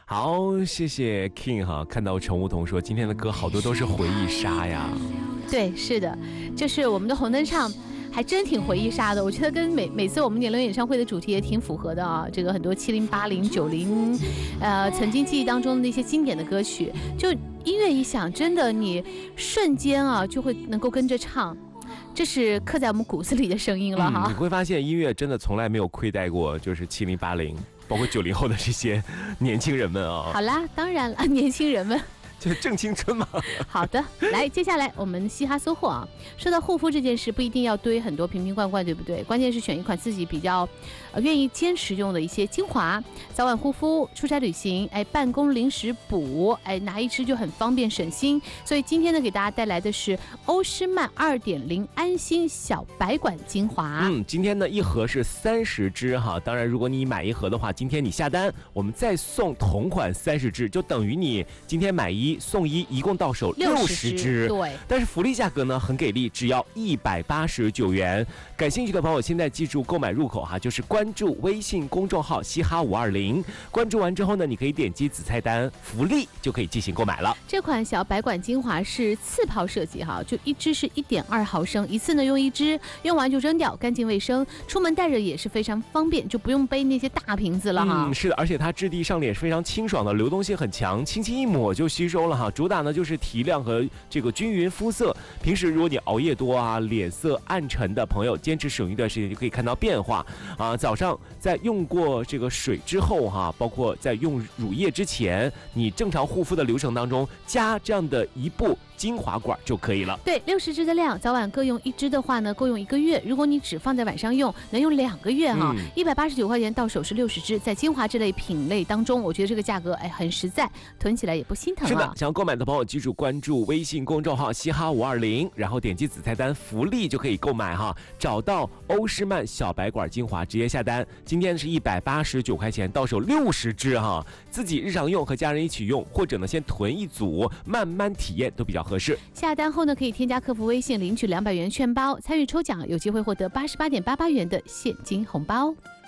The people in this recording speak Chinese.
好，谢谢 King 哈，看到陈梧桐说今天的歌好多都是回忆杀呀。 对，是的，就是我们的红灯唱。还真挺回忆杀的，我觉得跟每次我们年轮演唱会的主题也挺符合的啊。这个很多70、80、90，曾经记忆当中的那些经典的歌曲，就音乐一响，真的你瞬间啊就会能够跟着唱，这是刻在我们骨子里的声音了哈。 你会发现音乐真的从来没有亏待过，就是70、80，包括90后的这些年轻人们啊。 好啦，当然了，年轻人们。 就是正青春嘛。 好的，来，接下来我们嘻哈搜货啊。说到护肤这件事，不一定要堆很多瓶瓶罐罐，对不对？关键是选一款自己比较愿意坚持用的一些精华，早晚护肤、出差旅行，办公临时补，拿一支就很方便省心。所以今天呢，给大家带来的是欧诗漫2.0安心小白管精华。 今天呢一盒是30支哈，当然如果你买一盒的话，今天你下单，我们再送同款30支，就等于你今天买1送1，一共到手60支。 对， 但是福利价格呢很给力，只要189元。感兴趣的朋友现在记住购买入口哈，就是关注微信公众号嘻哈520，关注完之后呢，你可以点击子菜单福利就可以进行购买了。 这款小白管精华是次泡设计哈，就一支是1.2毫升，一次呢用1支，用完就扔掉，干净卫生，出门带着也是非常方便，就不用背那些大瓶子了哈。 是的，而且它质地上脸是非常清爽的，流动性很强，轻轻一抹就吸收了哈。主打呢就是提亮和这个均匀肤色。平时如果你熬夜多啊，脸色暗沉的朋友，坚持使用一段时间就可以看到变化啊。早上在用过这个水之后哈，包括在用乳液之前，你正常护肤的流程当中加这样的一步精华管就可以了。 对，60支的量，早晚各用1支的话呢，够用1个月。如果你只放在晚上用，能用2个月哈。189块钱到手是60支，在精华这类品类当中，我觉得这个价格很实在，囤起来也不心疼。 是的，想要购买的朋友记住关注微信公众号嘻哈520，然后点击子菜单福利就可以购买哈。找到欧诗漫小白管精华直接下单，今天是189块钱，到手60支哈。自己日常用和家人一起用，或者呢先囤一组慢慢体验都比较合适。 下单后呢，可以添加客服微信领取200元券包，参与抽奖，有机会获得88.88元的现金红包。